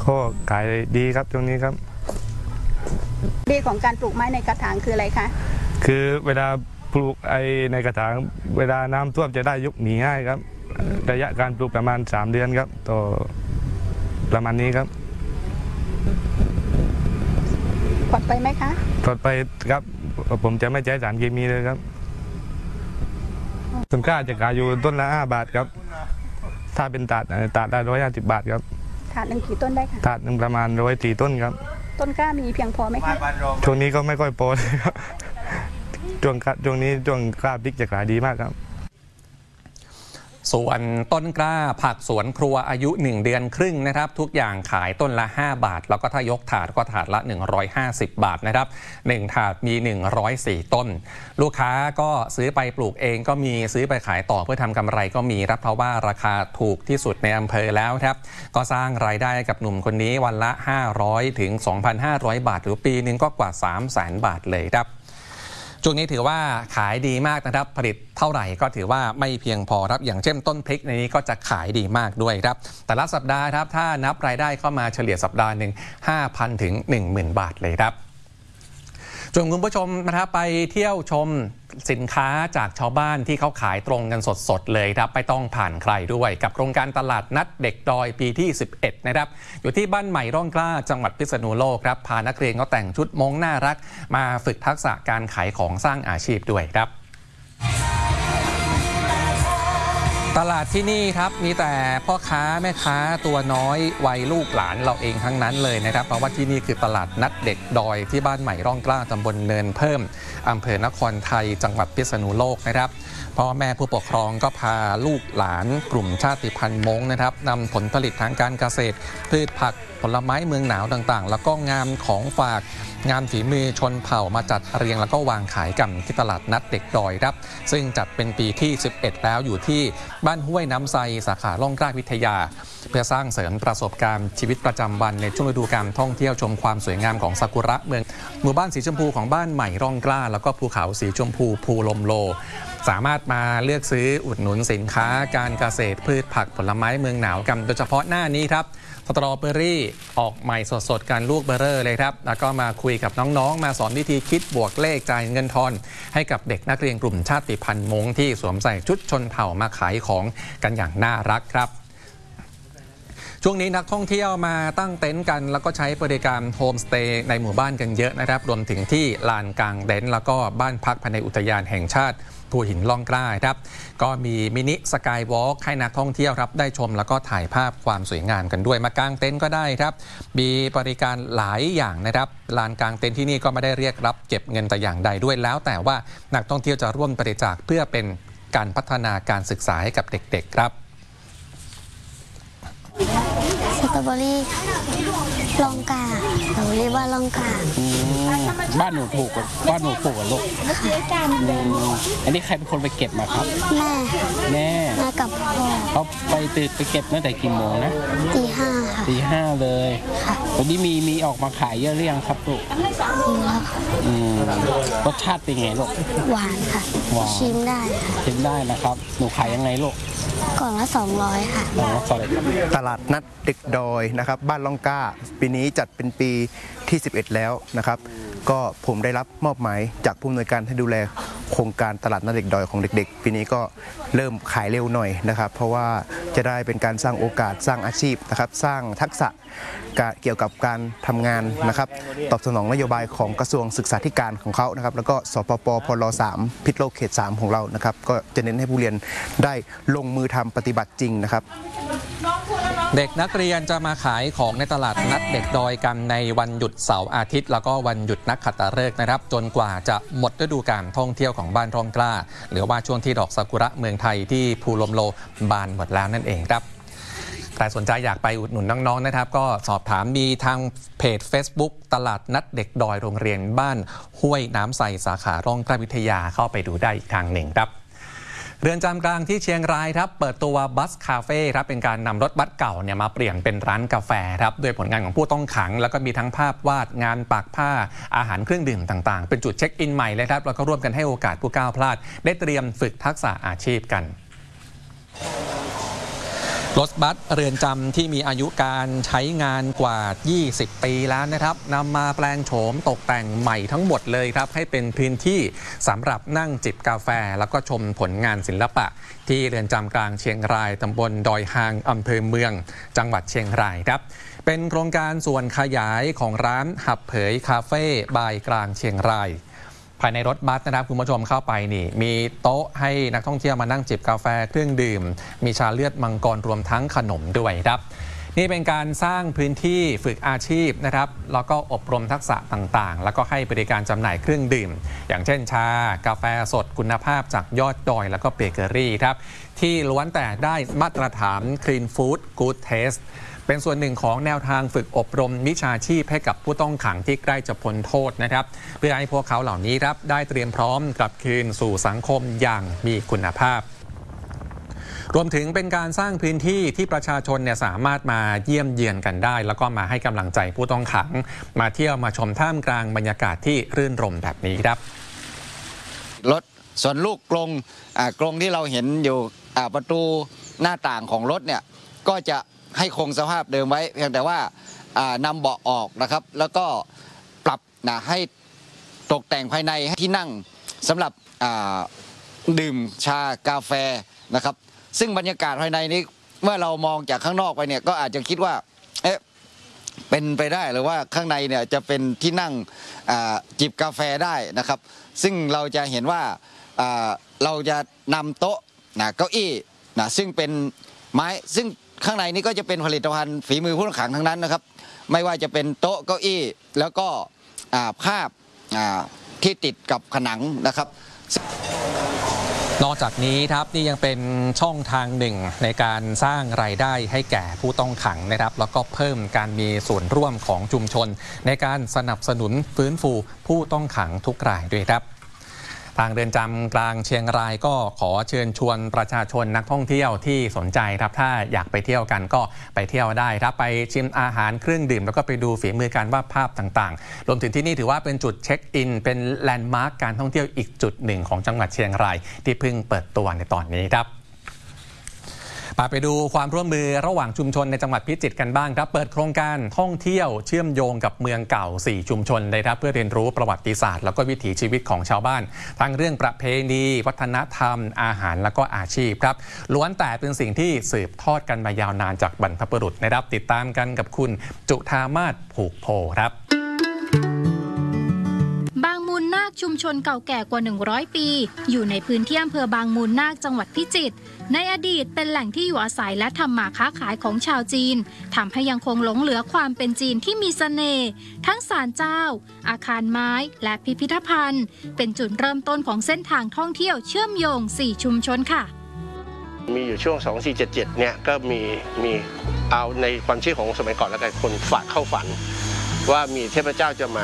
ก็ขายดีครับตรงนี้ครับดีของการปลูกไม้ในกระถางคืออะไรคะคือเวลาปลูกในกระถางเวลาน้ำท่วมจะได้ยกหนีง่ายครับระยะการปลูกประมาณ3 เดือนครับต่อประมาณนี้ครับปลอดไปไหมคะปลอดไปครับผมจะไม่ใช้สารเคมีเลยครับต้นกล้าจะขายอยู่ต้นละ5 บาทครับถ้าเป็นถาดได้150 บาทครับถาดหนึ่งกี่ต้นได้คะถาดหนึ่งประมาณ104 ต้นครับต้นกล้ามีเพียงพอไหมคะช่วงนี้ก็ไม่ค่อยพอเลยครับช่วงนี้ช่วงกล้าพริกจะขายดีมากครับส่วนต้นกล้าผักสวนครัวอายุ1 เดือนครึ่งนะครับทุกอย่างขายต้นละ5 บาทแล้วก็ถ้ายกถาดก็ถาดละ150 บาทนะครับ1ถาดมี104 ต้นลูกค้าก็ซื้อไปปลูกเองก็มีซื้อไปขายต่อเพื่อทำกำไรก็มีรับเพราะว่าราคาถูกที่สุดในอำเภอแล้วครับก็สร้างรายได้กับหนุ่มคนนี้วันละ500 ถึง 2,500 บาทหรือปีนึงก็กว่า 300,000 บาทเลยครับช่วงนี้ถือว่าขายดีมากนะครับผลิตเท่าไหร่ก็ถือว่าไม่เพียงพอครับอย่างเช่นต้นพริกในนี้ก็จะขายดีมากด้วยครับแต่ละสัปดาห์ครับถ้านับรายได้เข้ามาเฉลี่ยสัปดาห์หนึ่ง 5,000 ถึง 10,000 บาทเลยครับชวนคุณผู้ชมนะครับไปเที่ยวชมสินค้าจากชาวบ้านที่เขาขายตรงกันสดๆเลยครับไม่ต้องผ่านใครด้วยกับโครงการตลาดนัดเด็กดอยปีที่11นะครับอยู่ที่บ้านใหม่ร่องกล้าจังหวัดพิษณุโลกครับพานักเรียนเขาแต่งชุดม้งน่ารักมาฝึกทักษะการขายของสร้างอาชีพด้วยครับตลาดที่นี่ครับมีแต่พ่อค้าแม่ค้าตัวน้อยวัยลูกหลานเราเองทั้งนั้นเลยนะครับเพราะว่าที่นี่คือตลาดนัดเด็กดอยที่บ้านใหม่ร่องกล้าตำบลเนินเพิ่มอำเภอนครไทยจังหวัดพิษณุโลกนะครับพ่อแม่ผู้ปกครองก็พาลูกหลานกลุ่มชาติพันธุ์ม้งนะครับนำผลผลิตทางการเกษตรพืชผักผลไม้เมืองหนาวต่างๆแล้วก็งานของฝากงานฝีมือชนเผ่ามาจัดเรียงแล้วก็วางขายกันที่ตลาดนัดเด็กดอยครับซึ่งจัดเป็นปีที่11แล้วอยู่ที่บ้านห้วยน้ำไซสาขาล่องกล้าวิทยาเพื่อสร้างเสริมประสบการณ์ชีวิตประจำวันในช่วงฤดูการท่องเที่ยวชมความสวยงามของซากุระเมืองหมู่บ้านสีชมพูของบ้านใหม่ร่องกล้าแล้วก็ภูเขาสีชมพูภูลมโลสามารถมาเลือกซื้ออุดหนุนสินค้าการเกษตรพืชผักผลไม้เมืองหนาวกันโดยเฉพาะหน้านี้ครับสตรอเบอรี่ออกใหม่สดๆกันลูกเบอร์เรอร์เลยครับแล้วก็มาคุยกับน้องๆมาสอนวิธีคิดบวกเลขจ่ายเงินทอนให้กับเด็กนักเรียนกลุ่มชาติพันธุ์ม้งที่สวมใส่ชุดชนเผ่ามาขายของกันอย่างน่ารักครับช่วงนี้นักท่องเที่ยวมาตั้งเต็นท์กันแล้วก็ใช้บริการโฮมสเตย์ในหมู่บ้านกันเยอะนะครับรวมถึงที่ลานกลางเต็นท์แล้วก็บ้านพักภายในอุทยานแห่งชาติภูหินล่องกล้าครับก็มีมินิสกายวอล์กให้นักท่องเที่ยวครับได้ชมแล้วก็ถ่ายภาพความสวยงามกันด้วยมากางเต็นท์ก็ได้ครับมีบริการหลายอย่างนะครับลานกลางเต็นท์ที่นี่ก็ไม่ได้เรียกรับเก็บเงินแต่อย่างใดด้วยแล้วแต่ว่านักท่องเที่ยวจะร่วมบริจาคเพื่อเป็นการพัฒนาการศึกษาให้กับเด็กๆครับสตรอเบอรี่ลองกาหนูเรียกว่าลองกาบ้านหนูปลูกกับลูกอันนี้ใครเป็นคนไปเก็บมาครับแม่กับพ่อเขาไปตื่นไปเก็บตั้งแต่กี่โมงนะตี 5ค่ะตี 5เลยวันนี้มีออกมาขายเยอะหรือยังครับลูกรสชาติเป็นไงลูกหวานค่ะชิมได้นะครับหนูขายยังไงลูกกล่องละ200ค่ะตลาดนัดเด็กดอยนะครับบ้านล่องกล้าปีนี้จัดเป็นปีที่11แล้วนะครับก็ผมได้รับมอบหมายจากผู้อำนวยการให้ดูแลโครงการตลาดนัดเด็กดอยของเด็กๆปีนี้ก็เริ่มขายเร็วหน่อยนะครับเพราะว่าจะได้เป็นการสร้างโอกาสสร้างอาชีพนะครับสร้างทักษะเกี่ยวกับการทำงานนะครับตอบสนองนโยบายของกระทรวงศึกษาธิการของเขานะครับแล้วก็สปปพล3พิษโลกเขต3ของเรานะครับก็จะเน้นให้ผู้เรียนได้ลงมือทำปฏิบัติจริงนะครับเด็กนักเรียนจะมาขายของในตลาดนัดเด็กดอยกันในวันหยุดเสาร์อาทิตย์แล้วก็วันหยุดนักขัตฤกษ์นะครับจนกว่าจะหมดฤดูกาลท่องเที่ยวของบ้านร่องกล้าหรือว่าช่วงที่ดอกซากุระเมืองไทยที่ภูลมโลบานหมดแล้วนั่นเองครับใครสนใจอยากไปอุดหนุนน้องๆนะครับก็สอบถามมีทางเพจ Facebook ตลาดนัดเด็กดอยโรงเรียนบ้านห้วยน้ำใสสาขาร่องกล้าวิทยาเข้าไปดูได้อีกทางหนึ่งครับเรือนจำกลางที่เชียงรายครับเปิดตัวบัสคาเฟ่ครับเป็นการนำรถบัสเก่าเนี่ยมาเปลี่ยนเป็นร้านกาแฟครับด้วยผลงานของผู้ต้องขังแล้วก็มีทั้งภาพวาดงานปักผ้าอาหารเครื่องดื่มต่างๆเป็นจุดเช็คอินใหม่เลยครับแล้วก็ร่วมกันให้โอกาสผู้ก้าวพลาดได้เตรียมฝึกทักษะอาชีพกันรถบัสเรือนจำที่มีอายุการใช้งานกว่า 20 ปีแล้วนะครับนำมาแปลงโฉมตกแต่งใหม่ทั้งหมดเลยครับให้เป็นพื้นที่สำหรับนั่งจิบกาแฟแล้วก็ชมผลงานศิลปะที่เรือนจำกลางเชียงรายตำบลดอยหางอำเภอเมืองจังหวัดเชียงรายครับเป็นโครงการส่วนขยายของร้านหับเผยคาเฟ่บายกลางเชียงรายภายในรถบัสนะครับคุณผู้ชมเข้าไปนี่มีโต๊ะให้นักท่องเที่ยวมานั่งจิบกาแฟเครื่องดื่มมีชาเลือดมังกรรวมทั้งขนมด้วยครับนี่เป็นการสร้างพื้นที่ฝึกอาชีพนะครับแล้วก็อบรมทักษะต่างๆแล้วก็ให้บริการจำหน่ายเครื่องดื่มอย่างเช่นชากาแฟสดคุณภาพจากยอดดอยแล้วก็เบเกอรี่ครับที่ล้วนแต่ได้มาตรฐาน Clean Food Good Tasteเป็นส่วนหนึ่งของแนวทางฝึกอบรมวิชาชีพให้กับผู้ต้องขังที่ใกล้จะพ้นโทษนะครับเพื่อให้พวกเขาเหล่านี้ครับได้เตรียมพร้อมกลับคืนสู่สังคมอย่างมีคุณภาพรวมถึงเป็นการสร้างพื้นที่ที่ประชาชนสามารถมาเยี่ยมเยียนกันได้แล้วก็มาให้กำลังใจผู้ต้องขังมาเที่ยวมาชมท่ามกลางบรรยากาศที่รื่นรมแบบนี้ครับรถส่วนลูกกรงที่เราเห็นอยู่ประตูหน้าต่างของรถเนี่ยก็จะให้คงสภาพเดิมไว้เพียงแต่ว่านำเบาะออกนะครับแล้วก็ปรับให้ตกแต่งภายในให้ที่นั่งสำหรับดื่มชากาแฟนะครับซึ่งบรรยากาศภายในนี้เมื่อเรามองจากข้างนอกไปเนี่ยก็อาจจะคิดว่าเป็นไปได้หรือว่าข้างในเนี่ยจะเป็นที่นั่งจิบกาแฟได้นะครับซึ่งเราจะเห็นว่าเราจะนำโต๊ะเก้าอี้ซึ่งเป็นไม้ซึ่งข้างในนี้ก็จะเป็นผลิตภัณฑ์ฝีมือผู้ต้องขังทั้งนั้นนะครับไม่ว่าจะเป็นโต๊ะเก้าอี้แล้วก็ภาพที่ติดกับผนังนะครับนอกจากนี้ครับนี่ยังเป็นช่องทางหนึ่งในการสร้างรายได้ให้แก่ผู้ต้องขังนะครับแล้วก็เพิ่มการมีส่วนร่วมของชุมชนในการสนับสนุนฟื้นฟูผู้ต้องขังทุกรายด้วยครับทางเรือนจำกลางเชียงรายก็ขอเชิญชวนประชาชนนักท่องเที่ยวที่สนใจครับถ้าอยากไปเที่ยวกันก็ไปเที่ยวได้ครับไปชิมอาหารเครื่องดื่มแล้วก็ไปดูฝีมือการวาดภาพต่างๆรวมถึงที่นี่ถือว่าเป็นจุดเช็คอินเป็นแลนด์มาร์คการท่องเที่ยวอีกจุดหนึ่งของจังหวัดเชียงรายที่เพิ่งเปิดตัวในตอนนี้ครับไปดูความร่วมมือระหว่างชุมชนในจังหวัดพิจิตรกันบ้างครับเปิดโครงการท่องเที่ยวเชื่อมโยงกับเมืองเก่า4ชุมชนเลยครับเพื่อเรียนรู้ประวัติศาสตร์แล้วก็วิถีชีวิตของชาวบ้านทั้งเรื่องประเพณีวัฒนธรรมอาหารแล้วก็อาชีพครับล้วนแต่เป็นสิ่งที่สืบทอดกันมายาวนานจากบรรพบุรุษนะครับติดตามกันกับคุณจุธามาศผูกโพครับบางมูลนาคชุมชนเก่าแก่กว่า100ปีอยู่ในพื้นที่อำเภอบางมูลนาคจังหวัดพิจิตรในอดีตเป็นแหล่งที่อยู่อาศัยและทำมาค้าขายของชาวจีนทำให้ยังคงหลงเหลือความเป็นจีนที่มีเสน่ห์ทั้งศาลเจ้าอาคารไม้และพิพิธภัณฑ์เป็นจุดเริ่มต้นของเส้นทางท่องเที่ยวเชื่อมโยง4ชุมชนค่ะมีอยู่ช่วง2477เนี่ยก็มีเอาในความเชื่อของสมัยก่อนแล้วกันคนฝันเข้าฝันว่ามีเทพเจ้าจะ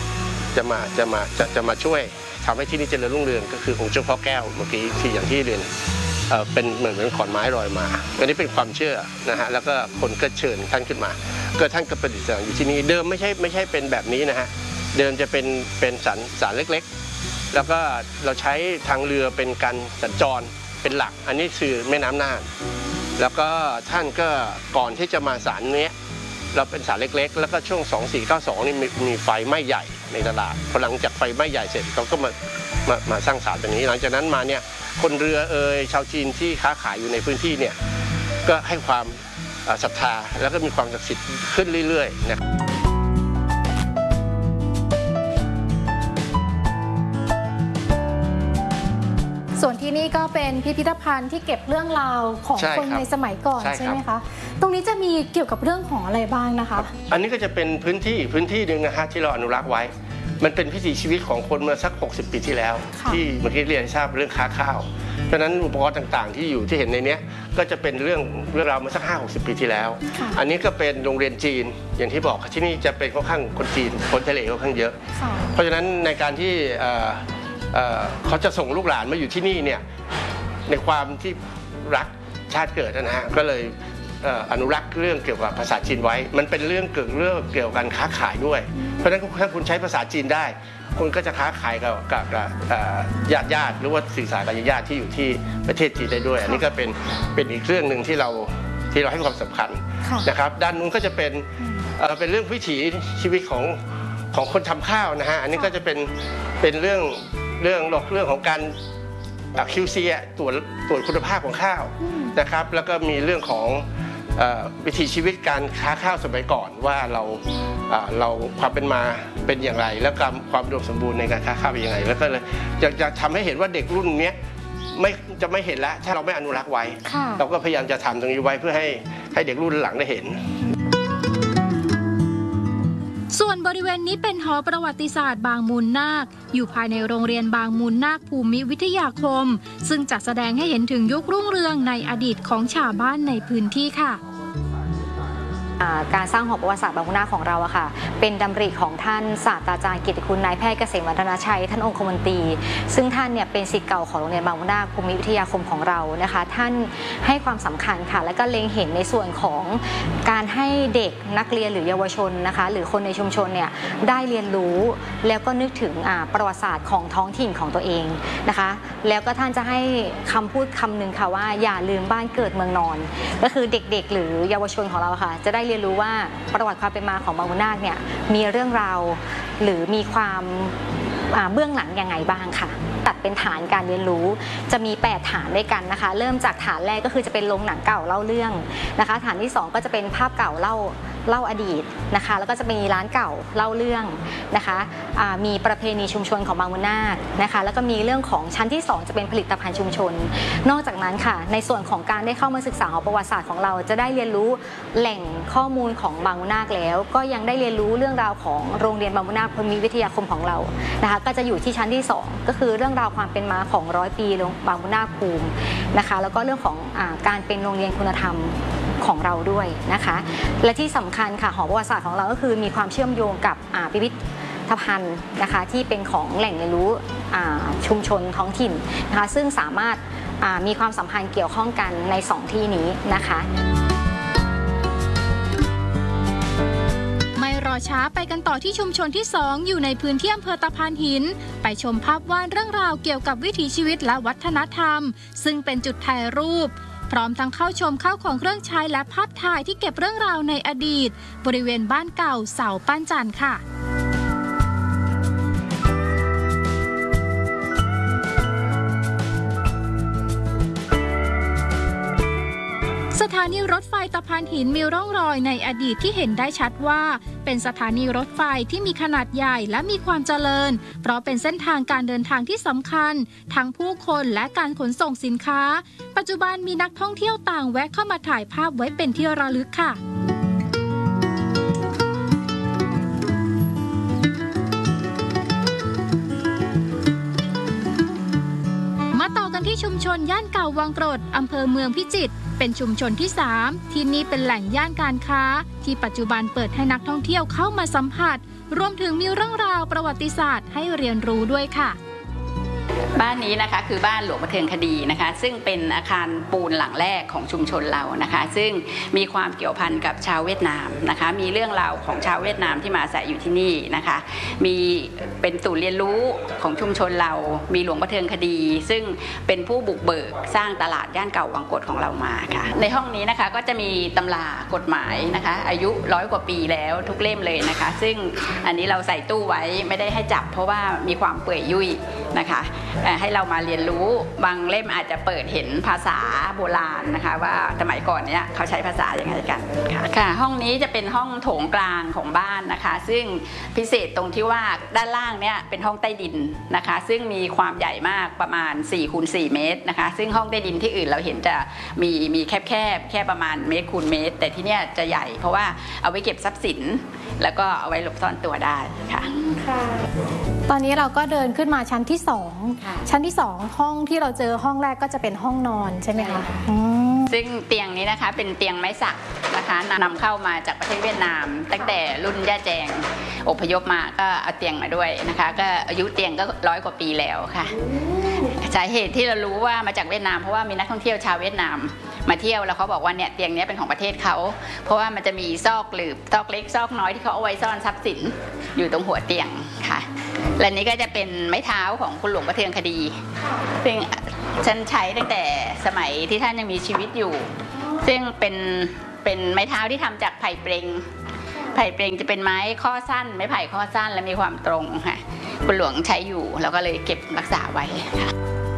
มาช่วยทำให้ที่นี่เจริญรุ่งเรืองก็คือองค์เจ้าพ่อแก้วเมื่อกี้ที่อย่างที่เรียนเป็นเหมือนขอนไม้ลอยมาอันนี้เป็นความเชื่อนะฮะแล้วก็คนก็เชิญท่านขึ้นมาก็ท่านก็ประดิษฐานอยู่ที่นี่เดิมไม่ใช่เป็นแบบนี้นะฮะเดิมจะเป็นศาลเล็กๆแล้วก็เราใช้ทางเรือเป็นการสัญจรเป็นหลักอันนี้คือแม่น้ำน่านแล้วก็ท่านก็ก่อนที่จะมาศาลนี้เราเป็นศาลเล็กๆแล้วก็ช่วง2492นี่มีไฟไหม้ใหญ่ในตลาดพอหลังจากไฟไหม้ใหญ่เสร็จเขาก็มาสร้างศาลตรงนี้หลังจากนั้นมาเนี่ยคนเรือชาวจีนที่ค้าขายอยู่ในพื้นที่เนี่ยก็ให้ความศรัทธาแล้วก็มีความศักดิ์สิทธิ์ขึ้นเรื่อยๆนะครับส่วนที่นี่ก็เป็นพิพิธภัณฑ์ที่เก็บเรื่องราวของคนในสมัยก่อนใช่ไหมคะตรงนี้จะมีเกี่ยวกับเรื่องของอะไรบ้างนะคะอันนี้ก็จะเป็นพื้นที่หนึ่งนะฮะที่เราอนุรักษ์ไว้มันเป็นวิถีชีวิตของคนเมื่อสัก60 ปีที่แล้วที่เมื่อกี้เรียนทราบเรื่องค้าข้าวเพราะฉะนั้นอุปกรณ์ต่างๆที่อยู่ที่เห็นในนี้ก็จะเป็นเรื่องราวมาสัก50-60 ปีที่แล้วอันนี้ก็เป็นโรงเรียนจีนอย่างที่บอกที่นี่จะเป็นค่อนข้างคนจีนคนทะเลค่อนข้างเยอะเพราะฉะนั้นในการที่เขาจะส่งลูกหลานมาอยู่ที่นี่เนี่ยในความที่รักชาติเกิดนะฮะก็เลยอนุรักษ์เรื่องเกี่ยวกับภาษาจีนไว้มันเป็นเรื่องเกี่ยวกับการค้าขายด้วยเพราะฉะนั้นถ้าคุณใช้ภาษาจีนได้คุณก็จะค้าขายกับญาติหรือว่าสื่อสารกับญาติที่อยู่ที่ประเทศจีนได้ด้วยอันนี้ก็เป็นอีกเรื่องหนึ่งที่เราที่เราให้ความสำคัญนะครับด้านนู้นก็จะเป็นเรื่องวิถีชีวิตของคนทำข้าวนะฮะอันนี้ก็จะเป็นเรื่องของการQC ตรวจคุณภาพของข้าวนะครับแล้วก็มีเรื่องของวิถีชีวิตการค้าข้าวสมัยก่อนว่าเราความเป็นมาเป็นอย่างไรแล้วความอุดมสมบูรณ์ในการค้าข้าวเป็นยังไงแล้วก็เลยจะทำให้เห็นว่าเด็กรุ่นนี้จะไม่เห็นแล้วถ้าเราไม่อนุรักษ์ไว้เราก็พยายามจะทำตรงนี้ไว้เพื่อให้เด็กรุ่นหลังได้เห็นส่วนบริเวณนี้เป็นหอประวัติศาสตร์บางมูลนาคอยู่ภายในโรงเรียนบางมูลนาคภูมิวิทยาคมซึ่งจัดแสดงให้เห็นถึงยุครุ่งเรืองในอดีตของชาวบ้านในพื้นที่ค่ะการสร้างหอประวัติศาสตร์บางมูลนาคของเราอะค่ะเป็นดำริของท่านศาสตราจารย์กิตติคุณนายแพทย์เกษมวัฒนาชัยท่านองคมนตรีซึ่งท่านเนี่ยเป็นศิษย์เก่าของโรงเรียนบางมูลนาคภูมิวิทยาคมของเรานะคะท่านให้ความสำคัญค่ะและก็เล็งเห็นในส่วนของการให้เด็กนักเรียนหรือเยาวชนนะคะหรือคนในชุมชนเนี่ยได้เรียนรู้แล้วก็นึกถึงประวัติศาสตร์ของท้องถิ่นของตัวเองนะคะแล้วก็ท่านจะให้คำพูดคำหนึ่งค่ะว่าอย่าลืมบ้านเกิดเมืองนอนก็คือเด็กๆหรือเยาวชนของเราค่ะจะได้เรียนรู้ว่าประวัติความเป็นมาของบางมูลนาคเนี่ยมีเรื่องราวหรือมีความเบื้องหลังยังไงบ้างค่ะตัดเป็นฐานการเรียนรู้จะมี8ฐานด้วยกันนะคะเริ่มจากฐานแรกก็คือจะเป็นโรงหนังเก่าเล่าเรื่องนะคะฐานที่2ก็จะเป็นภาพเก่าเล่าอดีตนะคะแล้วก็จะมีร้านเก่าเล่าเรื่องนะคะมีประเพณีชุมชนของบางมูลนาคนะคะแล้วก็มีเรื่องของชั้นที่2จะเป็นผลิตภัณฑ์ชุมชนนอกจากนั้นค่ะในส่วนของการได้เข้ามาศึกษาประวัติศาสตร์ของเราจะได้เรียนรู้แหล่งข้อมูลของบางมูลนาคแล้วก็ยังได้เรียนรู้เรื่องราวของโรงเรียนบางมูลนาคภูมิวิทยาคมของเรานะคะก็จะอยู่ที่ชั้นที่2ก็คือเรื่องราวความเป็นมาของ100 ปีบางมูลนาคภูมินะคะแล้วก็เรื่องของการเป็นโรงเรียนคุณธรรมของเราด้วยนะคะและที่สำคัญค่ะหอประวัติศาสตร์ของเราก็คือมีความเชื่อมโยงกับพิพิธภัณฑ์นะคะที่เป็นของแหล่งเรียนรู้ชุมชนท้องถิ่นนะคะซึ่งสามารถมีความสัมพันธ์เกี่ยวข้องกันใน2ที่นี้นะคะไม่รอช้าไปกันต่อที่ชุมชนที่2อยู่ในพื้นที่อำเภอตะพานหินไปชมภาพวาดเรื่องราวเกี่ยวกับวิถีชีวิตและวัฒนธรรมซึ่งเป็นจุดถ่ายรูปพร้อมทั้งเข้าชมข้าวของเครื่องใช้และภาพถ่ายที่เก็บเรื่องราวในอดีตบริเวณบ้านเก่าเสาปั้นจันทร์ค่ะสถานีรถไฟตะพานหินมีร่องรอยในอดีตที่เห็นได้ชัดว่าเป็นสถานีรถไฟที่มีขนาดใหญ่และมีความเจริญเพราะเป็นเส้นทางการเดินทางที่สำคัญทั้งผู้คนและการขนส่งสินค้าปัจจุบันมีนักท่องเที่ยวต่างแวะเข้ามาถ่ายภาพไว้เป็นที่ระลึกค่ะมาต่อกันที่ชุมชนย่านเก่าวังกรดอำเภอเมืองพิจิตรเป็นชุมชนที่3ที่นี่เป็นแหล่งย่านการค้าที่ปัจจุบันเปิดให้นักท่องเที่ยวเข้ามาสัมผัสรวมถึงมีเรื่องราวประวัติศาสตร์ให้เรียนรู้ด้วยค่ะบ้านนี้นะคะคือบ้านหลวงประเทืองคดีนะคะซึ่งเป็นอาคารปูนหลังแรกของชุมชนเรานะคะซึ่งมีความเกี่ยวพันกับชาวเวียดนามนะคะมีเรื่องราวของชาวเวียดนามที่มาอาศัยอยู่ที่นี่นะคะมีเป็นศูนย์เรียนรู้ของชุมชนเรามีหลวงประเทืองคดีซึ่งเป็นผู้บุกเบิกสร้างตลาดย่านเก่าวังกดของเรามาค่ะในห้องนี้นะคะก็จะมีตำรากฎหมายนะคะอายุ100 กว่าปีแล้วทุกเล่มเลยนะคะซึ่งอันนี้เราใส่ตู้ไว้ไม่ได้ให้จับเพราะว่ามีความเปื่อยยุ่ยนะคะให้เรามาเรียนรู้บางเล่มอาจจะเปิดเห็นภาษาโบราณนะคะว่าสมัยก่อนเนี้ยเขาใช้ภาษาอย่างไรกันค่ะห้องนี้จะเป็นห้องโถงกลางของบ้านนะคะซึ่งพิเศษตรงที่ว่าด้านล่างเนี้ยเป็นห้องใต้ดินนะคะซึ่งมีความใหญ่มากประมาณ4 คูณ 4 เมตรนะคะซึ่งห้องใต้ดินที่อื่นเราเห็นจะมีแคบแค่ประมาณเมตรคูณเมตรแต่ที่เนี้ยจะใหญ่เพราะว่าเอาไว้เก็บทรัพย์สินแล้วก็เอาไว้หลบซ่อนตัวได้ค่ะตอนนี้เราก็เดินขึ้นมาชั้นที่2ชั้นที่2ห้องที่เราเจอห้องแรกก็จะเป็นห้องนอนใช่ไหมคะซึ่งเตียงนี้นะคะเป็นเตียงไม้สักนะคะนำเข้ามาจากประเทศเวียดนามตั้งแต่รุ่นย่าแจงอพยพมาก็เอาเตียงมาด้วยนะคะก็อายุเตียงก็100 กว่าปีแล้วค่ะสาเหตุที่เรารู้ว่ามาจากเวียดนามเพราะว่ามีนักท่องเที่ยวชาวเวียดนามมาเที่ยวแล้วเขาบอกว่าเนี่ยเตียงนี้เป็นของประเทศเขาเพราะว่ามันจะมีซอกหลืบซอกเล็กซอกน้อยที่เขาเอาไว้ซ่อนทรัพย์สินอยู่ตรงหัวเตียงค่ะและนี้ก็จะเป็นไม้เท้าของคุณหลวงประเทืองคดีซึ่งฉันใช้ตั้งแต่สมัยที่ท่านยังมีชีวิตอยู่ซึ่งเป็นไม้เท้าที่ทำจากไผ่เปรงจะเป็นไม้ข้อสั้นไม้ไผ่ข้อสั้นและมีความตรงค่ะคุณหลวงใช้อยู่แล้วก็เลยเก็บรักษาไว้ค่ะ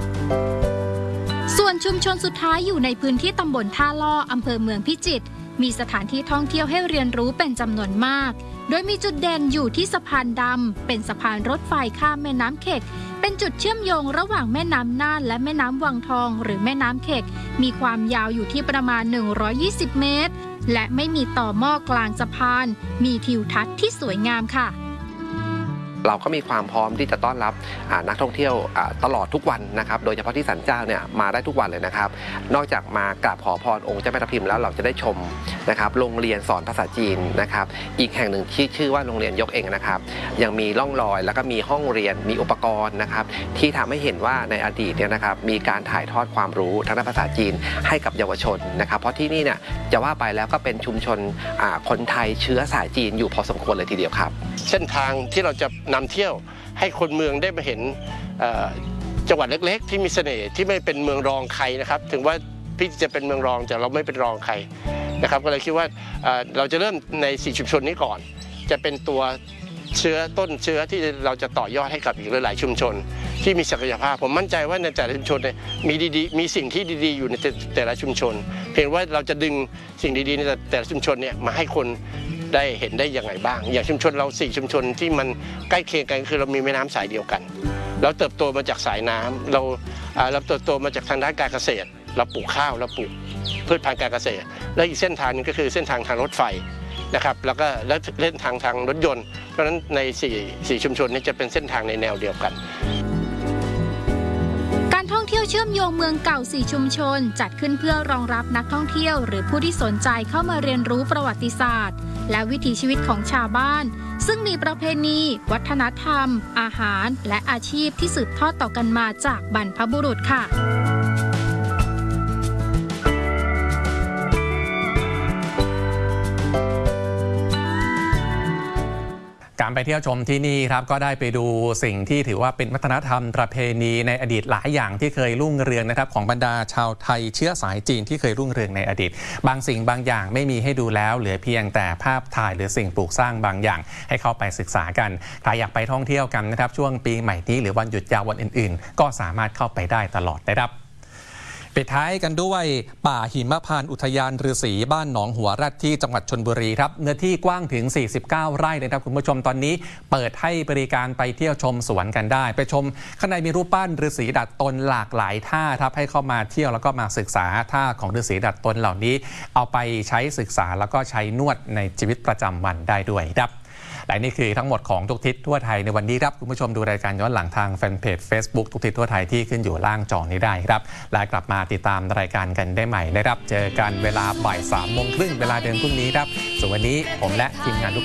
ส่วนชุมชนสุดท้ายอยู่ในพื้นที่ตำบลท่าล่ออำเภอเมืองพิจิตรมีสถานที่ท่องเที่ยวให้เรียนรู้เป็นจำนวนมากโดยมีจุดเด่นอยู่ที่สะพานดำเป็นสะพานรถไฟข้ามแม่น้ำเข็กเป็นจุดเชื่อมโยงระหว่างแม่น้ำน่านและแม่น้ำวังทองหรือแม่น้ำเข็กมีความยาวอยู่ที่ประมาณ120เมตรและไม่มีต่อหม้อกลางสะพานมีทิวทัศน์ที่สวยงามค่ะเราก็มีความพร้อมที่จะต้อนรับนักท่องเที่ยวตลอดทุกวันนะครับโดยเฉพาะที่ศาลเจ้าเนี่ยมาได้ทุกวันเลยนะครับนอกจากมากราบขอพรองค์เจ้าแม่ทับทิมแล้วเราจะได้ชมนะครับโรงเรียนสอนภาษาจีนนะครับอีกแห่งหนึ่งที่ชื่อว่าโรงเรียนยกเองนะครับยังมีร่องรอยแล้วก็มีห้องเรียนมีอุปกรณ์นะครับที่ทำให้เห็นว่าในอดีตเนี่ยนะครับมีการถ่ายทอดความรู้ทางด้านภาษาจีนให้กับเยาวชนนะครับเพราะที่นี่เนี่ยจะว่าไปแล้วก็เป็นชุมชนคนไทยเชื้อสายจีนอยู่พอสมควรเลยทีเดียวครับเส้นทางที่เราจะนำเที่ยวให้คนเมืองได้มาเห็นจังหวัดเล็กๆที่มีเสน่ห์ที่ไม่เป็นเมืองรองใครนะครับถึงว่าพี่จะเป็นเมืองรองแต่เราไม่เป็นรองใครนะครับก็เลยคิดว่าเราจะเริ่มใน4ชุมชนนี้ก่อนจะเป็นตัวต้นเชื้อที่เราจะต่อยอดให้กับอีกหลายชุมชนที่มีศักยภาพผมมั่นใจว่าในแต่ละชุมชนมีสิ่งที่ดีๆอยู่ในแต่ละชุมชนเพียงว่าเราจะดึงสิ่งดีๆในแต่ละชุมชนเนี่ยมาให้คนได้เห็นได้ยังไงบ้างอย่างชุมชนเรา4ชุมชนที่มันใกล้เคียงกันคือเรามีแม่น้ำสายเดียวกันเราเติบโตมาจากสายน้ำเราเติบโตมาจากทางด้านการเกษตรเราปลูกข้าวเราปลูกพืชพันธุ์การเกษตรและอีกเส้นทางนึงก็คือเส้นทางรถไฟนะครับแล้วก็เล่นทางรถยนต์เพราะฉะนั้นใน4ชุมชนนี้จะเป็นเส้นทางในแนวเดียวกันการท่องเที่ยวเชื่อมโยงเมืองเก่า4ชุมชนจัดขึ้นเพื่อรองรับนักท่องเที่ยวหรือผู้ที่สนใจเข้ามาเรียนรู้ประวัติศาสตร์และวิถีชีวิตของชาวบ้านซึ่งมีประเพณีวัฒนธรรมอาหารและอาชีพที่สืบทอดต่อกันมาจากบรรพบุรุษค่ะการไปเที่ยวชมที่นี่ครับก็ได้ไปดูสิ่งที่ถือว่าเป็นวัฒนธรรมประเพณีในอดีตหลายอย่างที่เคยรุ่งเรืองนะครับของบรรดาชาวไทยเชื้อสายจีนที่เคยรุ่งเรืองในอดีตบางสิ่งบางอย่างไม่มีให้ดูแล้วเหลือเพียงแต่ภาพถ่ายหรือสิ่งปลูกสร้างบางอย่างให้เข้าไปศึกษากันใครอยากไปท่องเที่ยวกันนะครับช่วงปีใหม่นี้หรือวันหยุดยาววันอื่นๆก็สามารถเข้าไปได้ตลอดนะครับปิดท้ายกันด้วยป่าหิมพานต์อุทยานฤาษีบ้านหนองหัวแรดที่จังหวัดชลบุรีครับเนื้อที่กว้างถึง49ไร่เลยครับคุณผู้ชมตอนนี้เปิดให้บริการไปเที่ยวชมสวนกันได้ไปชมข้างในมีรูปปั้นฤาษีดัดตนหลากหลายท่าครับให้เข้ามาเที่ยวแล้วก็มาศึกษาท่าของฤาษีดัดตนเหล่านี้เอาไปใช้ศึกษาแล้วก็ใช้นวดในชีวิตประจำวันได้ด้วยครับและนี่คือทั้งหมดของทุกทิศทั่วไทยในวันนี้ครับคุณผู้ชมดูรายการย้อนหลังทางแฟนเพจ Facebook ทุกทิศทั่วไทยที่ขึ้นอยู่ล่างจอนี้ได้ครับและกลับมาติดตามรายการกันได้ใหม่นะครับเจอกันเวลาบ่าย 3:30 เวลาเดิมพรุ่งนี้ครับส่วนวันนี้ผมและทีมงานทุก